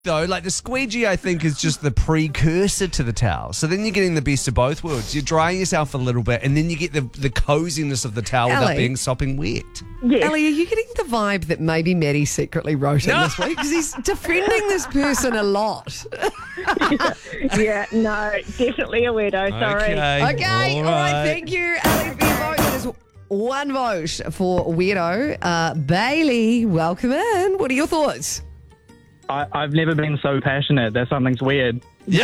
Though, like the squeegee, I think is just the precursor to the towel. So then you're getting the best of both worlds. You're drying yourself a little bit, and then you get the coziness of the towel without Ellie. being sopping wet. Yes. Ellie, are you getting the vibe that maybe Maddie secretly wrote in this week? Because he's defending this person a lot. Yeah, no, definitely a weirdo. Sorry. Okay, all right. Thank you, Ellie, for your vote. That is one vote for weirdo. Bailey, welcome in. What are your thoughts? I've never been so passionate that something's weird. Yeah.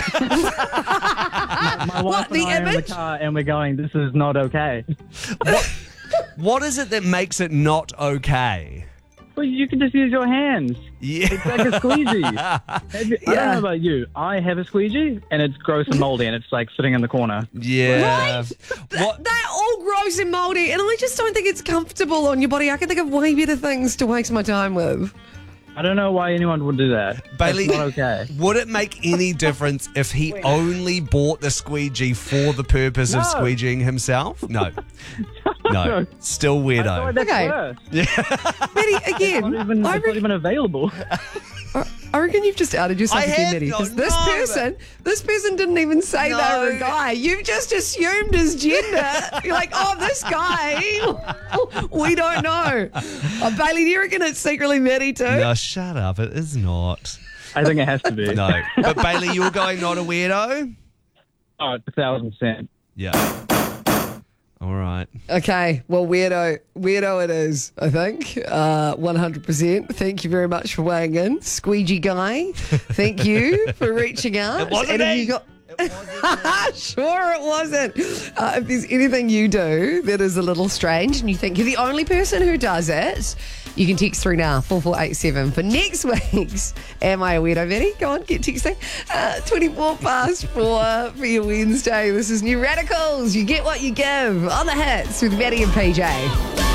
My wife the and I are in the image? car and we're going, this is not okay. What is it that makes it not okay? Well, you can just use your hands. Yeah. It's like a squeegee. I don't know about you. I have a squeegee and it's gross and moldy and it's like sitting in the corner. Yeah. What? They're all gross and mouldy, and I just don't think it's comfortable on your body. I can think of way better things to waste my time with. I don't know why anyone would do that. Bailey, That's not okay. would it make any difference if he only bought the squeegee for the purpose of No. squeegeeing himself? No. No. Still I weirdo. thought that's Okay. worse. Maddie, again, It's not even available. I reckon you've just outed yourself I again, have Maddie. not, Because no. this person didn't even say they were a No. guy. You've just assumed his gender. You're like, oh, this guy. We don't know. Bailey, do you reckon it's secretly Maddie too? No, shut up. It is not. I think it has to be. No. But Bailey, you're going not a weirdo? Oh, 1,000%. Yeah. All right. Okay, well, weirdo it is, I think. 100%. Thank you very much for weighing in. Squeegee guy, thank you for reaching out. It wasn't And have me. you got- Sure it wasn't. If there's anything you do that is a little strange and you think you're the only person who does it, you can text through now, 4487 for next week's Am I a Weirdo, Maddie? Go on, get texting. 24 past 4 for your Wednesday. This is New Radicals. You get what you give on the hits with Maddie and PJ.